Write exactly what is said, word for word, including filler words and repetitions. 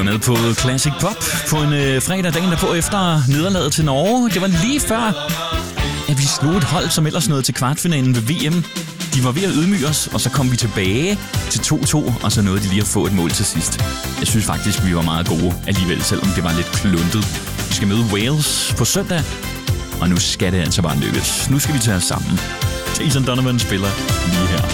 Med på Classic Pop på en øh, fredag dagen derpå efter nederlaget til Norge. Det var lige før, at vi slog et hold, som ellers nåede til kvartfinalen ved V M. De var ved at ydmyge os, og så kom vi tilbage til to to, og så nåede de lige at få et mål til sidst. Jeg synes faktisk, vi var meget gode alligevel, selvom det var lidt kluntet. Vi skal møde Wales på søndag, og nu skal det altså bare lykkes. Nu skal vi tage os sammen. Jason Donovan spiller lige her.